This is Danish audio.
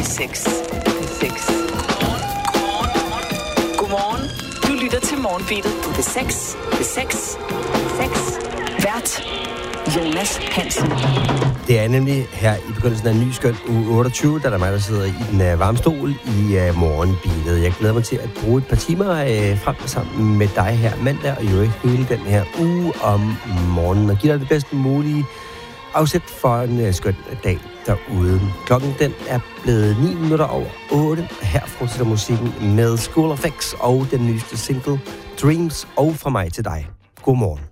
6. Godmorgen. Du lytter til Morgenbeatet på B6. B6. Vært Jonas Hansen. Det er nemlig her i begyndelsen af en ny skøn uge 28, da der er mig, der sidder i den varme stol i Morgenbeatet. Jeg glæder mig til at bruge et par timer frem sammen med dig her mandag, og jo hele den her uge om morgenen, og give dig det bedst mulige afsæt for en skøn dag derude. Klokken den er blevet 9 minutter over 8. Her fortsætter musikken med School of X og den nyeste single Dreams, og fra mig til dig. God morgen.